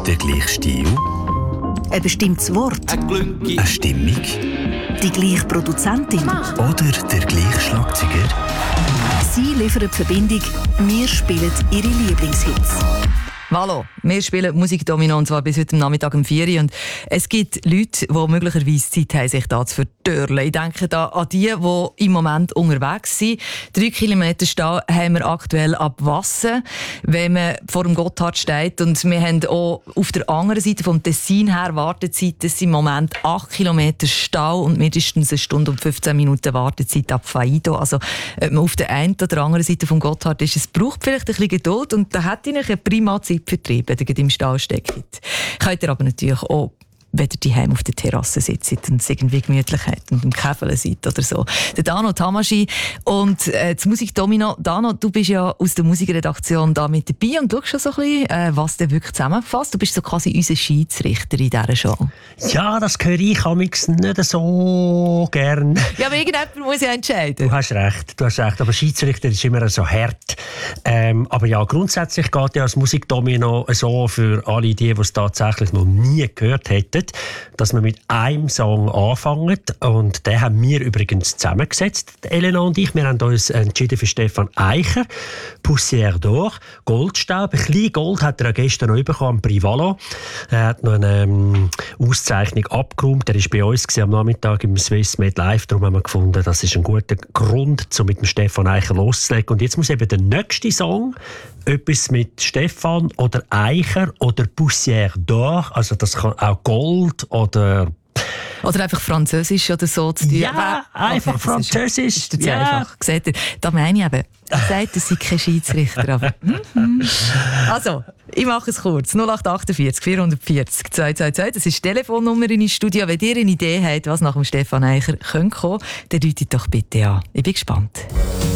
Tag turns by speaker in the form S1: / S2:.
S1: Der gleiche Stil?
S2: Ein bestimmtes Wort?
S1: Eine Stimmung?
S2: Die gleiche Produzentin?
S1: Oder der gleiche Schlagzeuger?
S2: Sie liefern die Verbindung, wir spielen ihre Lieblingshits.
S3: Hallo, wir spielen Musikdomino und zwar bis heute Nachmittag um 4 Uhr. Und es gibt Leute, die möglicherweise Zeit haben, sich da zu vertörlen. Ich denke da an die im Moment unterwegs sind. 3 Kilometer stehen haben wir aktuell ab Wassen, wenn man vor dem Gotthard steht. Und wir haben auch auf der anderen Seite vom Tessin her Wartezeit. Das sind im Moment 8 Kilometer Stau und mindestens 1 Stunde und 15 Minuten Wartezeit ab Faido. Also ob man auf der einen oder anderen Seite vom Gotthard ist, es braucht vielleicht ein bisschen Geduld. Und da hätte ich eine prima Zeit vertrieben, wenn ihr im Stall steckt. Könnt ihr aber natürlich auch, wenn ihr daheim auf der Terrasse sitzt und es irgendwie gemütlich habt und im Käfele seid oder so. Der Dano Tamaschi und das Musikdomino. Dano, du bist ja aus der Musikredaktion da mit dabei und schaust schon so ein bisschen, was der wirklich zusammenfasst. Du bist so quasi unser Schiedsrichter in dieser Show.
S4: Ja, das höre ich amigs nicht so gern.
S3: Ja, aber irgendjemand muss ja entscheiden.
S4: Du hast recht. Aber Schiedsrichter ist immer so hart. Aber ja, grundsätzlich geht ja das Musikdomino so für alle die es tatsächlich noch nie gehört hätten, dass wir mit einem Song anfangen. Und den haben wir übrigens zusammengesetzt, Elena und ich. Wir haben uns entschieden für Stefan Eicher, Poussière d'Or, Goldstaub. Ein bisschen Gold hat er gestern noch bekommen am Prix Vallon. Er hat noch eine Auszeichnung abgeräumt. Er war bei uns am Nachmittag im Swiss Med Live. Darum haben wir gefunden, das ist ein guter Grund, um mit dem Stefan Eicher loszulegen. Und jetzt muss eben der nächste Song etwas mit Stefan oder Eicher oder Poussière d'Or, also das kann auch Gold oder
S3: einfach Französisch oder so zu tun.
S4: Ja, einfach Französisch.
S3: Ist das einfach. Seht ihr, da meine ich eben, er sagt, er sei kein Schiedsrichter. Aber also, ich mache es kurz. 0848 440 222, das ist die Telefonnummer in das Studio. Wenn ihr eine Idee habt, was nach dem Stefan Eicher kommen könnte, dann ruft doch bitte an. Ich bin gespannt.